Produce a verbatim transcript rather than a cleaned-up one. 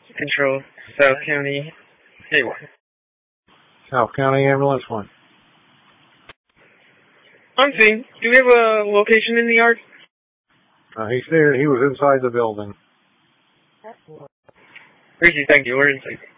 Control, South County, A one. South County Ambulance one. I'm seeing. Do we have a location in the yard? Uh, he said he was inside the building. Ricky, thank you. We're inside.